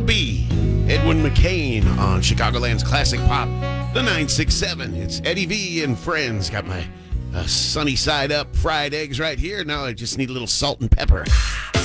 B. Edwin McCain on Chicagoland's Classic Pop, the 967. It's Eddie V and friends. Got my sunny side up fried eggs right here. Now I just need a little salt and pepper.